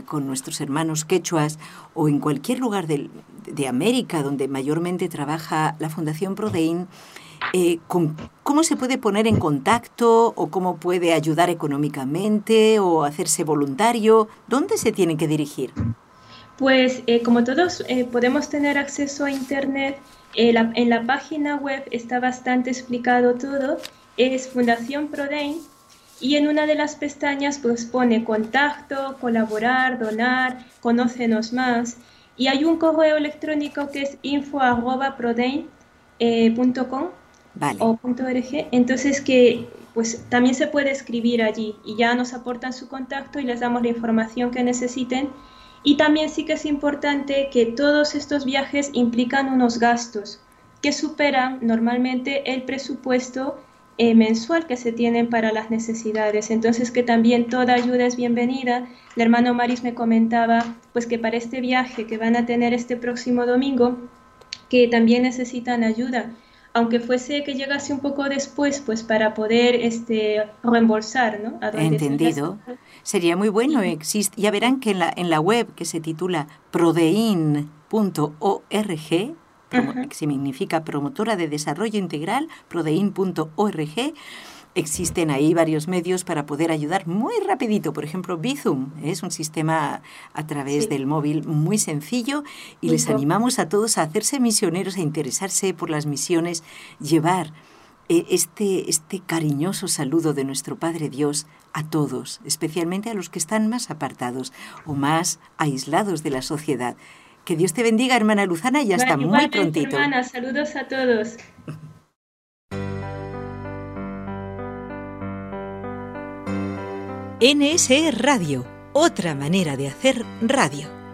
con nuestros hermanos quechuas o en cualquier lugar de América donde mayormente trabaja la Fundación Prodein, ¿cómo se puede poner en contacto o cómo puede ayudar económicamente o hacerse voluntario? ¿Dónde se tiene que dirigir? Pues como todos podemos tener acceso a Internet, en la página web está bastante explicado todo, es Fundación Prodein y en una de las pestañas pues pone contacto, colaborar, donar, conócenos más y hay un correo electrónico que es info@prodein.com Vale. o .org, entonces que pues también se puede escribir allí y ya nos aportan su contacto y les damos la información que necesiten. Y también sí que es importante que todos estos viajes implican unos gastos que superan normalmente el presupuesto mensual que se tienen para las necesidades. Entonces que también toda ayuda es bienvenida. El hermano Maris me comentaba pues que para este viaje que van a tener este próximo domingo, que también necesitan ayuda, aunque fuese que llegase un poco después, pues para poder reembolsar, ¿no? A donde se haya Entendido. estado. Sería muy bueno. Y, Ya verán que en la web que se titula prodein.org, ajá, que significa Promotora de Desarrollo Integral, prodein.org, existen ahí varios medios para poder ayudar muy rapidito. Por ejemplo, Bizum es un sistema a través sí, del móvil muy sencillo y muy les cómodo. animamos a todos a hacerse misioneros, a interesarse por las misiones, llevar este cariñoso saludo de nuestro Padre Dios a todos, especialmente a los que están más apartados o más aislados de la sociedad. Que Dios te bendiga, hermana Luzana, y hasta muy Igualmente, prontito. hermana, saludos a todos. NSE Radio, otra manera de hacer radio.